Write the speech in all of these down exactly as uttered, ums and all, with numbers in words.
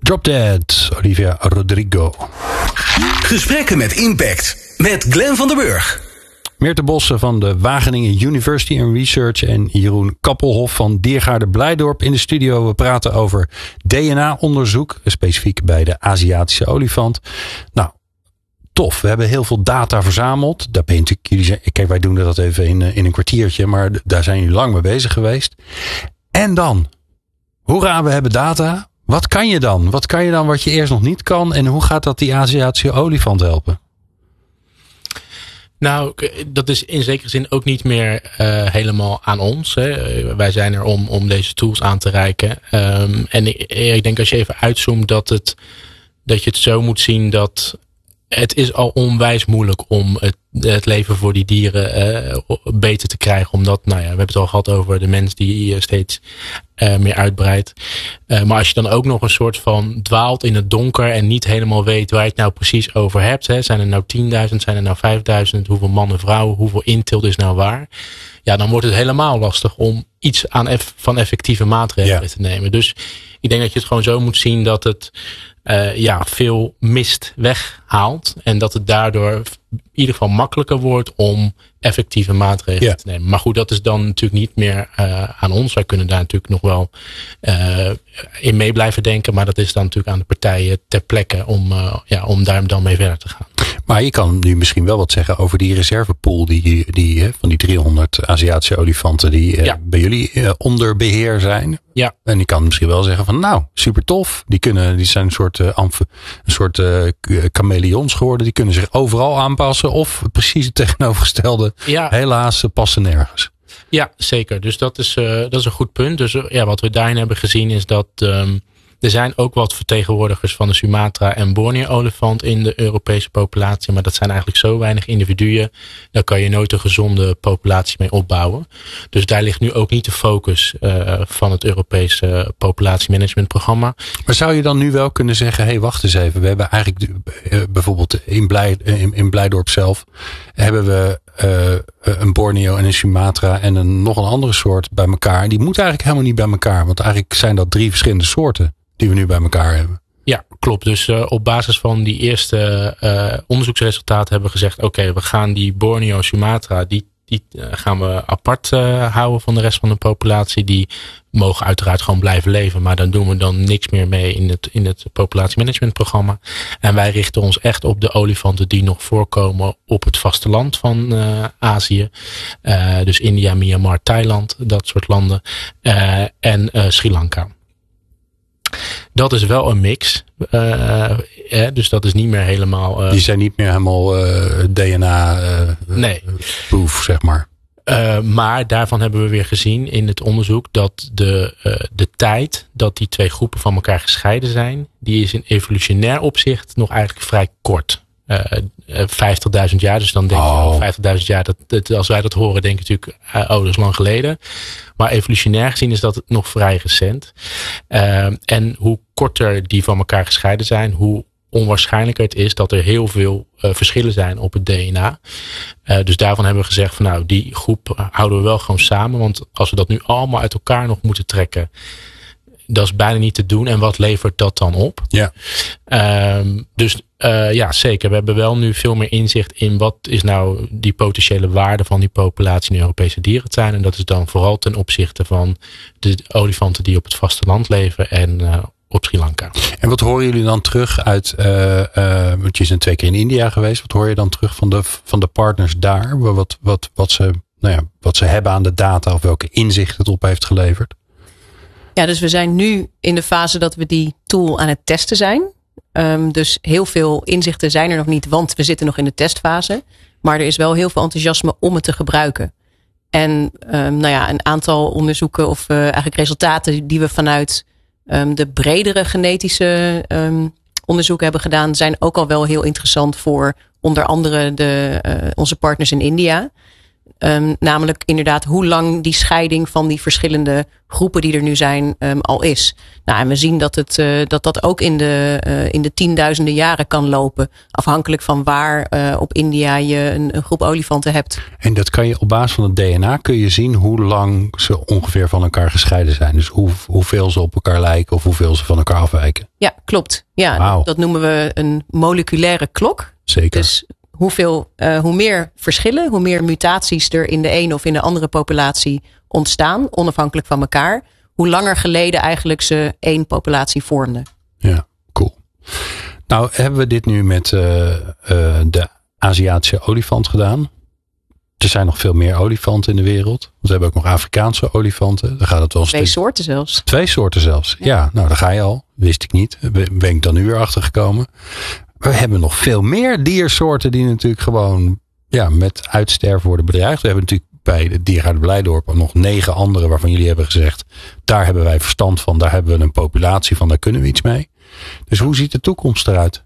Drop Dead, Olivia Rodrigo. Gesprekken met impact met Glenn van der Burg. Meerte Bossen van de Wageningen University and Research en Jeroen Kappelhof van Diergaarde Blijdorp in de studio. We praten over D N A-onderzoek, specifiek bij de Aziatische olifant. Nou, tof. We hebben heel veel data verzameld. Daar ben je natuurlijk, jullie, kijk, wij doen dat even in, in een kwartiertje, maar daar zijn jullie lang mee bezig geweest. En dan, hoera, we hebben data. Wat kan je dan? Wat kan je dan wat je eerst nog niet kan? En hoe gaat dat die Aziatische olifant helpen? Nou, dat is in zekere zin ook niet meer uh, helemaal aan ons. Hè. Wij zijn er om, om deze tools aan te reiken. Um, en ik, ik denk als je even uitzoomt dat, het, dat je het zo moet zien dat het is al onwijs moeilijk om het, het leven voor die dieren uh, beter te krijgen. Omdat, nou ja, we hebben het al gehad over de mens die uh, steeds uh, meer uitbreidt. Uh, maar als je dan ook nog een soort van dwaalt in het donker en niet helemaal weet waar je het nou precies over hebt. Hè. Zijn er nou tienduizend, zijn er nou vijfduizend? Hoeveel mannen, vrouwen, hoeveel inteelt is nou waar? Ja, dan wordt het helemaal lastig om iets aan eff- van effectieve maatregelen ja. te nemen. Dus ik denk dat je het gewoon zo moet zien dat het Uh, ja, veel mist weghaalt. En dat het daardoor in ieder geval makkelijker wordt om effectieve maatregelen ja. te nemen. Maar goed, dat is dan natuurlijk niet meer uh, aan ons. Wij kunnen daar natuurlijk nog wel uh, in mee blijven denken. Maar dat is dan natuurlijk aan de partijen ter plekke om, uh, ja, om daar dan mee verder te gaan. Maar je kan nu misschien wel wat zeggen over die reservepool die, die, van die driehonderd Aziatische olifanten die ja. bij jullie uh, onder beheer zijn. Ja. En je kan misschien wel zeggen van nou, super tof. Die, kunnen, die zijn een soort, uh, amf, een soort uh, chameleons geworden. Die kunnen zich overal aanpassen. Of precies het tegenovergestelde. Ja. Helaas passen nergens. Ja, zeker. Dus dat is, uh, dat is een goed punt. Dus uh, ja, wat we daarin hebben gezien is dat Um, er zijn ook wat vertegenwoordigers van de Sumatra en Borneo-olifant in de Europese populatie. Maar dat zijn eigenlijk zo weinig individuen. Daar kan je nooit een gezonde populatie mee opbouwen. Dus daar ligt nu ook niet de focus uh, van het Europese populatiemanagementprogramma. Maar zou je dan nu wel kunnen zeggen, hé, hey, wacht eens even. We hebben eigenlijk uh, bijvoorbeeld in, Blij, in, in Blijdorp zelf hebben we uh, een Borneo en een Sumatra en een, nog een andere soort bij elkaar. Die moeten eigenlijk helemaal niet bij elkaar. Want eigenlijk zijn dat drie verschillende soorten die we nu bij elkaar hebben. Ja, klopt. Dus uh, op basis van die eerste uh, onderzoeksresultaten hebben we gezegd, oké, okay, we gaan die Borneo, Sumatra, die, die uh, gaan we apart uh, houden van de rest van de populatie. Die mogen uiteraard gewoon blijven leven, maar dan doen we dan niks meer mee in het, in het populatiemanagementprogramma. En wij richten ons echt op de olifanten die nog voorkomen op het vasteland van uh, Azië. Uh, dus India, Myanmar, Thailand, dat soort landen. Uh, en uh, Sri Lanka. Dat is wel een mix. Uh, eh, dus dat is niet meer helemaal Uh, die zijn niet meer helemaal uh, D N A-proof, uh, nee. proof, zeg maar. Uh, maar daarvan hebben we weer gezien in het onderzoek dat de, uh, de tijd dat die twee groepen van elkaar gescheiden zijn, die is in evolutionair opzicht nog eigenlijk vrij kort. Uh, vijftigduizend jaar, dus dan denk oh. je, oh, vijftigduizend jaar, dat, dat, als wij dat horen, denk je natuurlijk, uh, oh, dat is lang geleden. Maar evolutionair gezien is dat nog vrij recent. Uh, en hoe korter die van elkaar gescheiden zijn, hoe onwaarschijnlijker het is dat er heel veel uh, verschillen zijn op het D N A. Uh, dus daarvan hebben we gezegd van nou, die groep houden we wel gewoon samen. Want als we dat nu allemaal uit elkaar nog moeten trekken, dat is bijna niet te doen. En wat levert dat dan op? Ja. Um, dus uh, ja, zeker. We hebben wel nu veel meer inzicht in wat is nou die potentiële waarde van die populatie in de Europese dierentuin. En dat is dan vooral ten opzichte van de olifanten die op het vasteland leven en uh, op Sri Lanka. En wat horen jullie dan terug uit, uh, uh, want je bent twee keer in India geweest. Wat hoor je dan terug van de, van de partners daar? Wat, wat, wat, ze, nou ja, wat ze hebben aan de data of welke inzicht het op heeft geleverd? Ja, dus we zijn nu in de fase dat we die tool aan het testen zijn. Um, dus heel veel inzichten zijn er nog niet, want we zitten nog in de testfase. Maar er is wel heel veel enthousiasme om het te gebruiken. En um, nou ja, een aantal onderzoeken of uh, eigenlijk resultaten die we vanuit um, de bredere genetische um, onderzoeken hebben gedaan, zijn ook al wel heel interessant voor onder andere de, uh, onze partners in India. Um, namelijk inderdaad hoe lang die scheiding van die verschillende groepen die er nu zijn um, al is. Nou, en we zien dat het, uh, dat, dat ook in de, uh, in de tienduizenden jaren kan lopen. Afhankelijk van waar uh, op India je een, een groep olifanten hebt. En dat kan je op basis van het D N A kun je zien hoe lang ze ongeveer van elkaar gescheiden zijn. Dus hoe, hoeveel ze op elkaar lijken of hoeveel ze van elkaar afwijken. Ja, klopt. Ja, wow. Dat noemen we een moleculaire klok. Zeker. Dus hoeveel, uh, hoe meer verschillen, hoe meer mutaties er in de ene of in de andere populatie ontstaan, onafhankelijk van elkaar, hoe langer geleden eigenlijk ze één populatie vormden. Ja, cool. Nou hebben we dit nu met uh, uh, de Aziatische olifant gedaan. Er zijn nog veel meer olifanten in de wereld. We hebben ook nog Afrikaanse olifanten. Daar gaat het wel Twee steeds... soorten zelfs. Twee soorten zelfs. Ja. ja, nou daar ga je al. Wist ik niet. Ben ik dan nu weer achter gekomen. We hebben nog veel meer diersoorten die natuurlijk gewoon ja, met uitsterven worden bedreigd. We hebben natuurlijk bij de Diergaarde Blijdorp nog negen andere waarvan jullie hebben gezegd, daar hebben wij verstand van, daar hebben we een populatie van, daar kunnen we iets mee. Dus hoe ziet de toekomst eruit?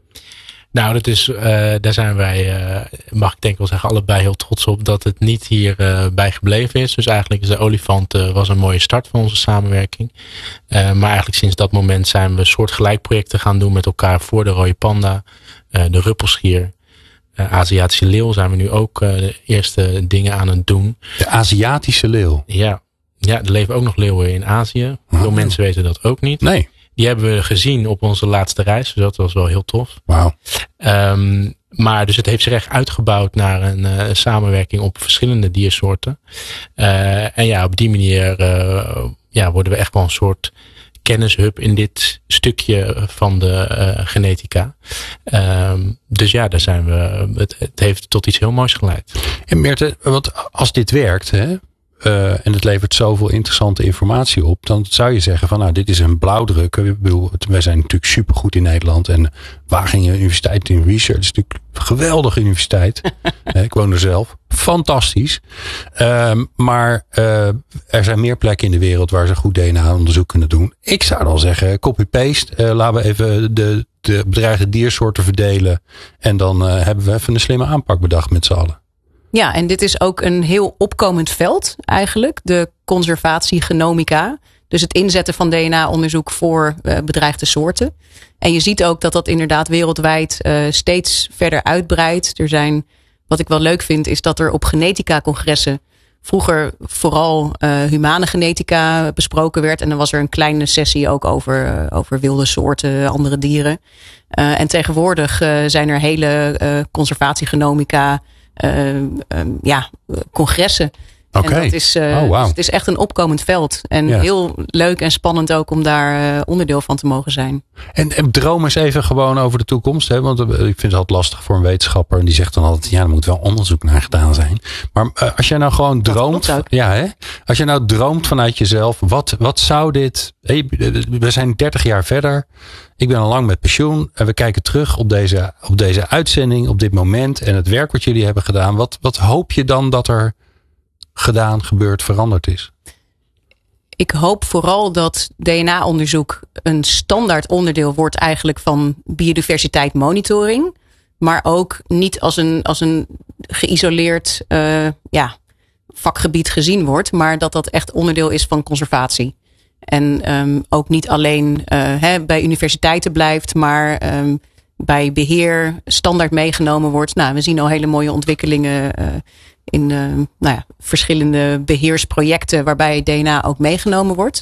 Nou, dat is, uh, daar zijn wij, uh, mag ik denk wel zeggen, allebei heel trots op dat het niet hierbij uh, bij gebleven is. Dus eigenlijk is de olifant uh, was een mooie start van onze samenwerking. Uh, maar eigenlijk sinds dat moment zijn we soortgelijk projecten gaan doen met elkaar voor de rode panda, uh, de ruppelschier. Uh, Aziatische leeuw zijn we nu ook uh, de eerste dingen aan het doen. De Aziatische leeuw? Ja, ja, er leven ook nog leeuwen in Azië. Veel oh. mensen weten dat ook niet. Nee. Die hebben we gezien op onze laatste reis. Dus dat was wel heel tof. Wauw. Um, maar dus het heeft zich echt uitgebouwd naar een uh, samenwerking op verschillende diersoorten. Uh, en ja, op die manier uh, ja, worden we echt wel een soort kennishub in dit stukje van de uh, genetica. Um, dus ja, daar zijn we. Het, het heeft tot iets heel moois geleid. En Meerte, want als dit werkt, hè? Uh, en het levert zoveel interessante informatie op, dan zou je zeggen van nou, dit is een blauwdruk. Ik bedoel, wij zijn natuurlijk supergoed in Nederland en Wageningen Universiteit in Research is natuurlijk een geweldige universiteit. Ik woon er zelf. Fantastisch. Um, maar uh, er zijn meer plekken in de wereld waar ze goed D N A-onderzoek kunnen doen. Ik zou dan zeggen, copy-paste. Uh, laten we even de, de bedreigde diersoorten verdelen. En dan uh, hebben we even een slimme aanpak bedacht met z'n allen. Ja, en dit is ook een heel opkomend veld eigenlijk. De conservatiegenomica. Dus het inzetten van D N A-onderzoek voor uh, bedreigde soorten. En je ziet ook dat dat inderdaad wereldwijd uh, steeds verder uitbreidt. Er zijn, wat ik wel leuk vind, is dat er op genetica-congressen vroeger vooral uh, humane genetica besproken werd. En dan was er een kleine sessie ook over, uh, over wilde soorten, andere dieren. Uh, en tegenwoordig uh, zijn er hele uh, conservatiegenomica Uh, um, ja, congressen. Okay. En dat is, uh, oh, wow. dus het is echt een opkomend veld. En ja. heel leuk en spannend ook om daar uh, onderdeel van te mogen zijn. En, en droom eens even gewoon over de toekomst. Hè? Want ik vind het altijd lastig voor een wetenschapper. En die zegt dan altijd, ja, er moet wel onderzoek naar gedaan zijn. Maar uh, als jij nou gewoon droomt. Ja, hè? Als je nou droomt vanuit jezelf. Wat, wat zou dit. Hey, we zijn dertig jaar verder. Ik ben al lang met pensioen. En we kijken terug op deze, op deze uitzending. Op dit moment. En het werk wat jullie hebben gedaan. Wat, wat hoop je dan dat er gedaan, gebeurd, veranderd is? Ik hoop vooral dat D N A-onderzoek een standaard onderdeel wordt eigenlijk van biodiversiteit monitoring. Maar ook niet als een, als een geïsoleerd uh, ja, vakgebied gezien wordt. Maar dat dat echt onderdeel is van conservatie. En um, ook niet alleen uh, hè, bij universiteiten blijft, maar um, bij beheer standaard meegenomen wordt. Nou, we zien al hele mooie ontwikkelingen uh, in uh, nou ja, verschillende beheersprojecten waarbij D N A ook meegenomen wordt.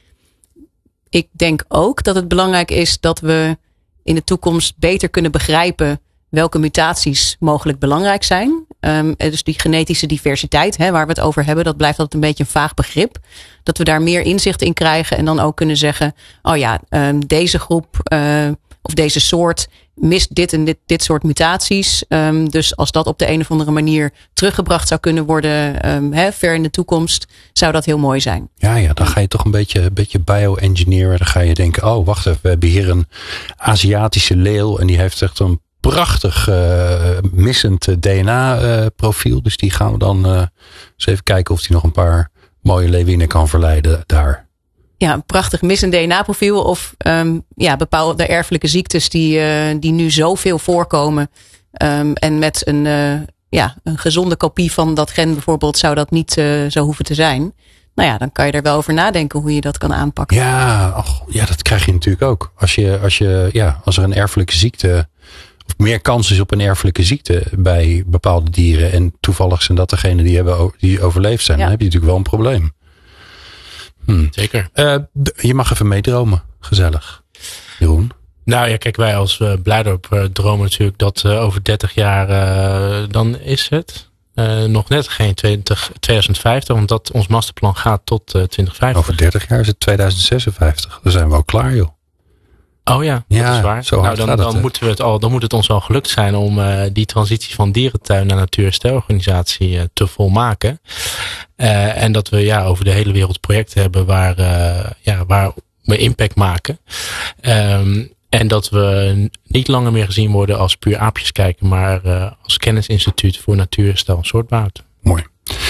Ik denk ook dat het belangrijk is dat we in de toekomst beter kunnen begrijpen welke mutaties mogelijk belangrijk zijn. Um, dus die genetische diversiteit, hè, waar we het over hebben, dat blijft altijd een beetje een vaag begrip. Dat we daar meer inzicht in krijgen en dan ook kunnen zeggen, oh ja, um, deze groep uh, of deze soort mist dit en dit, dit soort mutaties. Um, dus als dat op de een of andere manier teruggebracht zou kunnen worden, um, hè, ver in de toekomst, zou dat heel mooi zijn. Ja, ja, dan ga je toch een beetje, een beetje bio-engineeren. Dan ga je denken, oh wacht even, we hebben hier een Aziatische leeuw en die heeft echt een prachtig uh, missend D N A-profiel. Uh, dus die gaan we dan uh, eens even kijken of die nog een paar mooie leeuwinnen kan verleiden daar. Ja, een prachtig missend D N A-profiel of um, ja, bepaalde erfelijke ziektes die, uh, die nu zoveel voorkomen. Um, en met een, uh, ja, een gezonde kopie van dat gen bijvoorbeeld zou dat niet uh, zo hoeven te zijn. Nou ja, dan kan je er wel over nadenken hoe je dat kan aanpakken. Ja, och, ja dat krijg je natuurlijk ook. Als, je, als, je, ja, als er een erfelijke ziekte, of meer kans is op een erfelijke ziekte bij bepaalde dieren. En toevallig zijn dat degenen die, hebben, die overleefd zijn. Ja. Dan heb je natuurlijk wel een probleem. Hm. Zeker. Uh, je mag even meedromen. Gezellig. Jeroen? Nou ja, kijk, wij als uh, Blijdorp uh, dromen natuurlijk dat uh, over dertig jaar, uh, dan is het uh, nog net geen twintig, twintig vijftig, want dat ons masterplan gaat tot uh, twintig vijftig. Over dertig jaar is het tweeduizend zesenvijftig. Dan zijn we al klaar, joh. Oh ja, ja dat is waar. Zo nou, dan, dan, moeten we het al, dan moet het ons al gelukt zijn om uh, die transitie van dierentuin naar natuurherstelorganisatie uh, te volmaken. Uh, en dat we ja, over de hele wereld projecten hebben waar, uh, ja, waar we impact maken. Um, En dat we niet langer meer gezien worden als puur aapjes kijken, maar uh, als kennisinstituut voor natuurherstel en soortbehoud. Mooi.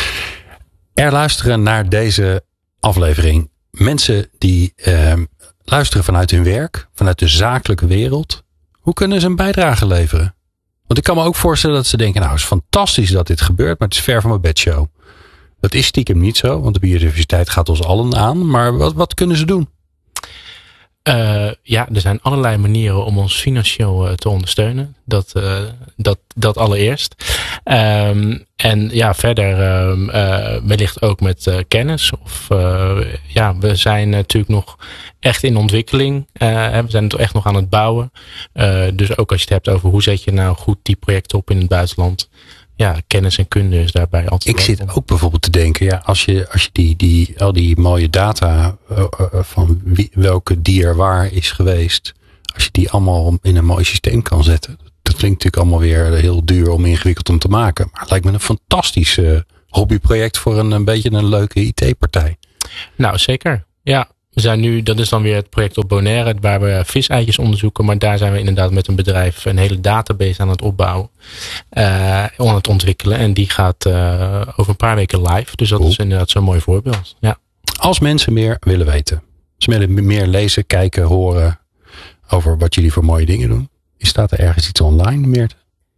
Er luisteren naar deze aflevering mensen die uh, luisteren vanuit hun werk, vanuit de zakelijke wereld. Hoe kunnen ze een bijdrage leveren? Want ik kan me ook voorstellen dat ze denken, nou, het is fantastisch dat dit gebeurt, maar het is ver van mijn bedshow. Dat is stiekem niet zo, want de biodiversiteit gaat ons allen aan. Maar wat, wat kunnen ze doen? Uh, ja, er zijn allerlei manieren om ons financieel uh, te ondersteunen. Dat, uh, dat, dat allereerst. Um, en ja, verder uh, uh, wellicht ook met uh, kennis. Of uh, ja, we zijn natuurlijk nog echt in ontwikkeling. Uh, we zijn het echt nog aan het bouwen. Uh, dus ook als je het hebt over hoe zet je nou goed die projecten op in het buitenland. Ja, kennis en kunde is daarbij altijd. Ik zit ook bijvoorbeeld te denken, ja, als je, als je die, die, al die mooie data uh, uh, van wie, welke dier waar is geweest, als je die allemaal in een mooi systeem kan zetten. Dat klinkt natuurlijk allemaal weer heel duur om ingewikkeld om te maken. Maar het lijkt me een fantastisch uh, hobbyproject voor een, een beetje een leuke I T-partij. Nou, zeker. Ja. We zijn nu, dat is dan weer het project op Bonaire, waar we viseitjes onderzoeken. Maar daar zijn we inderdaad met een bedrijf een hele database aan het opbouwen. Uh, aan het ontwikkelen. En die gaat uh, over een paar weken live. Dus dat cool. is inderdaad zo'n mooi voorbeeld. Ja. Als mensen meer willen weten. Ze willen meer lezen, kijken, horen over wat jullie voor mooie dingen doen. Staat er ergens iets online, Meerte?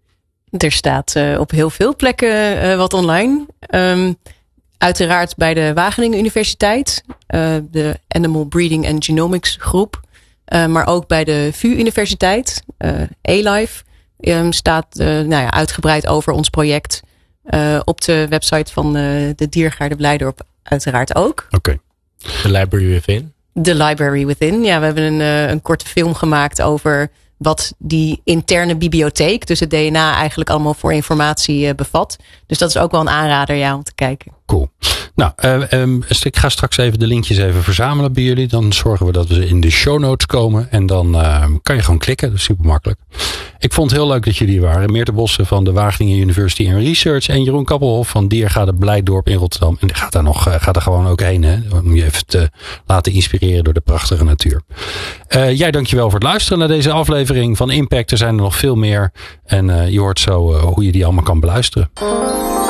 Er staat uh, op heel veel plekken uh, wat online. Um, Uiteraard bij de Wageningen Universiteit, uh, de Animal Breeding and Genomics groep. Uh, maar ook bij de V U Universiteit, uh, A-Life, um, staat uh, nou ja, uitgebreid over ons project. Uh, op de website van uh, de Diergaarde Blijdorp uiteraard ook. Oké. Okay. The Library Within. The Library Within, ja. We hebben een, uh, een korte film gemaakt over wat die interne bibliotheek, dus het D N A eigenlijk allemaal voor informatie uh, bevat. Dus dat is ook wel een aanrader, ja, om te kijken. Cool. Nou, uh, um, ik ga straks even de linkjes even verzamelen bij jullie. Dan zorgen we dat we in de show notes komen. En dan uh, kan je gewoon klikken. Dat is super makkelijk. Ik vond het heel leuk dat jullie waren. Meerte Bossen van de Wageningen University and Research. En Jeroen Kappelhof van Diergaarde Blijdorp in Rotterdam. En gaat daar nog, uh, gaat er gewoon ook heen. Hè? Om je even te laten inspireren door de prachtige natuur. Uh, jij dankjewel voor het luisteren naar deze aflevering van Impact. Er zijn er nog veel meer. En uh, je hoort zo uh, hoe je die allemaal kan beluisteren.